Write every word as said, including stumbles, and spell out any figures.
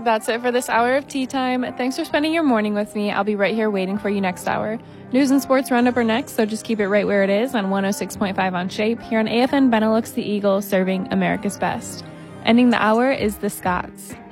That's it for this hour of Tea Time. Thanks for spending your morning with me. I'll be right here waiting for you next hour. News and sports roundup are next, so just keep it right where it is on one oh six point five on Shape, here on A F N Benelux the Eagle, serving America's best. Ending the hour is the Scots.